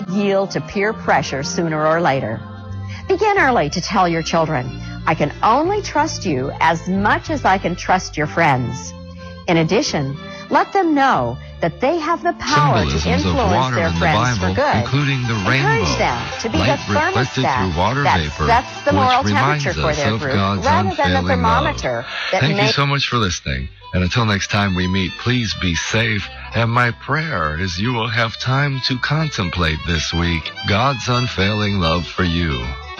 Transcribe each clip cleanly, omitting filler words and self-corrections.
yield to peer pressure sooner or later. Begin early to tell your children, I can only trust you as much as I can trust your friends. In addition, let them know that they have the power to influence their friends for good. Including the rainbow. Encourage them to be the thermostat that sets the moral temperature for their group rather than the thermometer that Thank you so much for listening. And until next time we meet, please be safe. And my prayer is you will have time to contemplate this week God's unfailing love for you.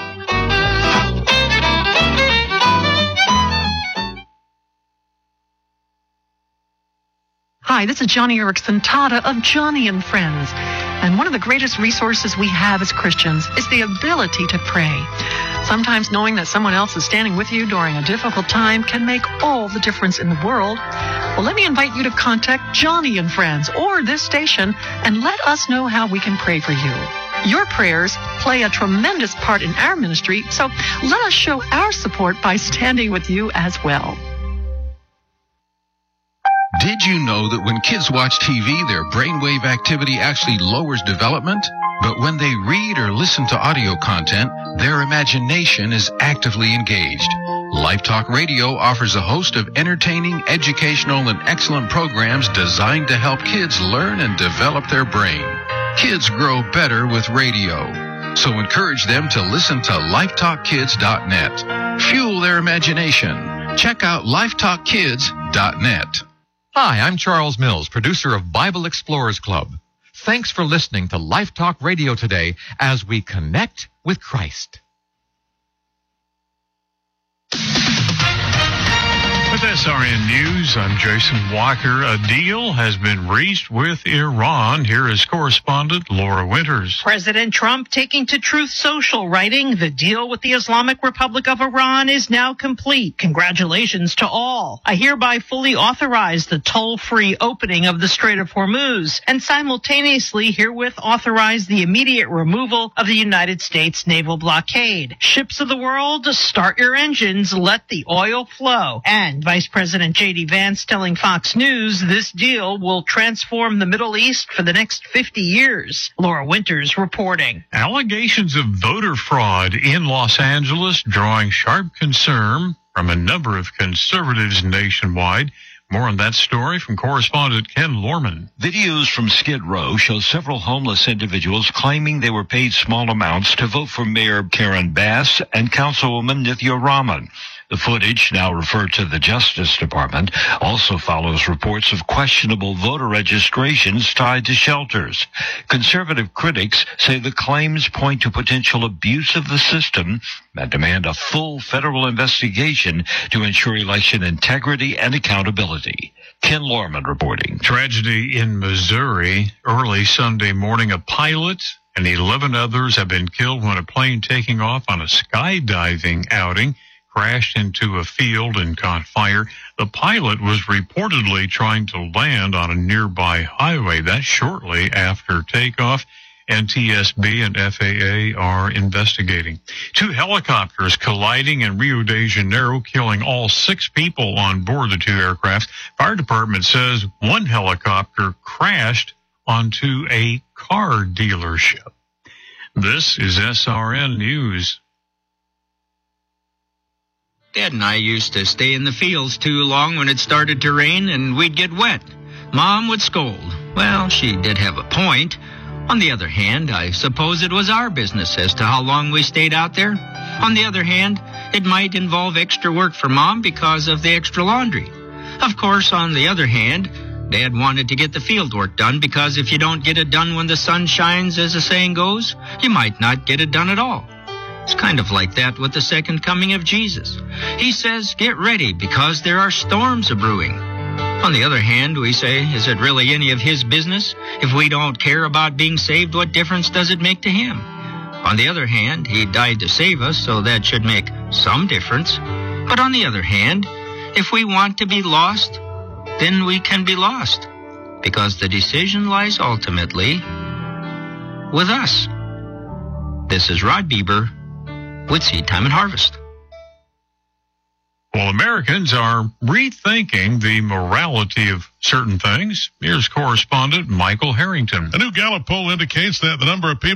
Hi, this is Johnny Erickson Tada of Johnny and Friends. And one of the greatest resources we have as Christians is the ability to pray. Sometimes knowing that someone else is standing with you during a difficult time can make all the difference in the world. Well, let me invite you to contact Johnny and Friends or this station and let us know how we can pray for you. Your prayers play a tremendous part in our ministry, so let us show our support by standing with you as well. Did you know that when kids watch TV, their brainwave activity actually lowers development? But when they read or listen to audio content, their imagination is actively engaged. Life Talk Radio offers a host of entertaining, educational, and excellent programs designed to help kids learn and develop their brain. Kids grow better with radio. So encourage them to listen to lifetalkkids.net. Fuel their imagination. Check out lifetalkkids.net. Hi, I'm Charles Mills, producer of Bible Explorers Club. Thanks for listening to Life Talk Radio today as we connect with Christ. With SRN News, I'm Jason Walker. A deal has been reached with Iran. Here is correspondent Laura Winters. President Trump taking to Truth Social, writing, the deal with the Islamic Republic of Iran is now complete. Congratulations to all. I hereby fully authorize the toll-free opening of the Strait of Hormuz and simultaneously herewith authorize the immediate removal of the United States naval blockade. Ships of the world, start your engines, let the oil flow. And Vice President J.D. Vance telling Fox News this deal will transform the Middle East for the next 50 years. Laura Winters reporting. Allegations of voter fraud in Los Angeles drawing sharp concern from a number of conservatives nationwide. More on that story from correspondent Ken Lorman. Videos from Skid Row show several homeless individuals claiming they were paid small amounts to vote for Mayor Karen Bass and Councilwoman Nithya Raman. The footage, now referred to the Justice Department, also follows reports of questionable voter registrations tied to shelters. Conservative critics say the claims point to potential abuse of the system and demand a full federal investigation to ensure election integrity and accountability. Ken Lorman reporting. Tragedy in Missouri. Early Sunday morning, a pilot and 11 others have been killed when a plane taking off on a skydiving outing crashed into a field and caught fire. The pilot was reportedly trying to land on a nearby highway. That's shortly after takeoff. NTSB and FAA are investigating. 2 helicopters colliding in Rio de Janeiro, killing all 6 people on board the 2 aircraft. Fire department says 1 helicopter crashed onto a car dealership. This is SRN News. Dad and I used to stay in the fields too long when it started to rain and we'd get wet. Mom would scold. Well, she did have a point. On the other hand, I suppose it was our business as to how long we stayed out there. On the other hand, it might involve extra work for Mom because of the extra laundry. Of course, on the other hand, Dad wanted to get the field work done because if you don't get it done when the sun shines, as the saying goes, you might not get it done at all. It's kind of like that with the second coming of Jesus. He says, get ready because there are storms a-brewing. On the other hand, we say, is it really any of his business? If we don't care about being saved, what difference does it make to him? On the other hand, he died to save us, so that should make some difference. But on the other hand, if we want to be lost, then we can be lost, because the decision lies ultimately with us. This is Rod Bieber with Seed Time and Harvest. Well, Americans are rethinking the morality of certain things. Here's correspondent Michael Harrington. A new Gallup poll indicates that the number of people